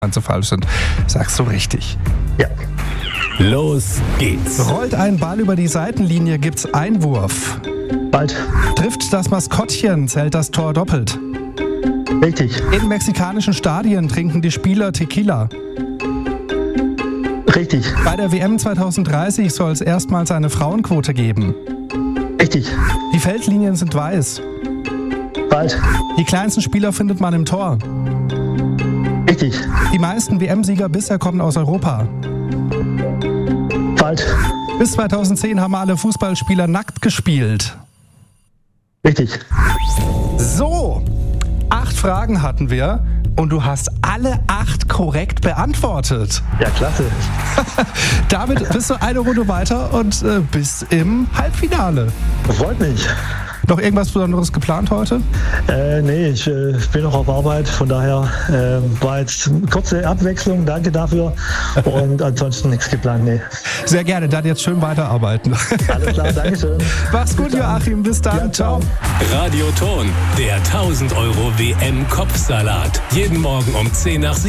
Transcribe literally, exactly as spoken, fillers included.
so falsch sind. Sagst du richtig. Ja. Los geht's. Rollt ein Ball über die Seitenlinie, gibt's Einwurf. Bald. Trifft das Maskottchen, zählt das Tor doppelt. Richtig. In mexikanischen Stadien trinken die Spieler Tequila. Richtig. Bei der W M zwanzig dreißig soll es erstmals eine Frauenquote geben. Richtig. Die Feldlinien sind weiß. Bald. Die kleinsten Spieler findet man im Tor. Richtig. Die meisten W M-Sieger bisher kommen aus Europa. Bald. Bis zweitausendzehn haben alle Fußballspieler nackt gespielt. Richtig. So, acht Fragen hatten wir und du hast alle acht korrekt beantwortet. Ja, klasse. Damit bist du eine Runde weiter und äh, bist im Halbfinale. Freut mich. Noch irgendwas Besonderes geplant heute? Äh, nee, ich äh, bin noch auf Arbeit, von daher äh, war jetzt eine kurze Abwechslung, danke dafür und ansonsten nichts geplant, nee. Sehr gerne, dann jetzt schön weiterarbeiten. Alles klar, danke schön. Mach's gut, Joachim, bis dann, Ja, ciao. Radioton, der tausend Euro W M-Kopfsalat. Jeden Morgen um zehn nach sieben.